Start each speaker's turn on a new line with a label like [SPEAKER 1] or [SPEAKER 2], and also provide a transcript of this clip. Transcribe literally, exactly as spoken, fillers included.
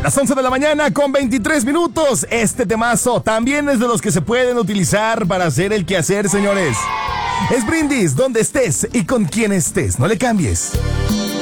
[SPEAKER 1] Las once de la mañana con veintitrés minutos. Este temazo también es de los que se pueden utilizar para hacer el quehacer, señores. Es Brindis, donde estés y con quien estés. No le cambies.